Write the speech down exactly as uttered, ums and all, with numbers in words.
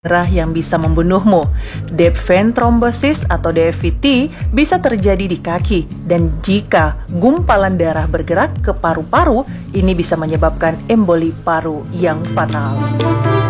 darah yang bisa membunuhmu. Deep vein thrombosis atau D V T bisa terjadi di kaki, dan jika gumpalan darah bergerak ke paru-paru, ini bisa menyebabkan emboli paru yang fatal.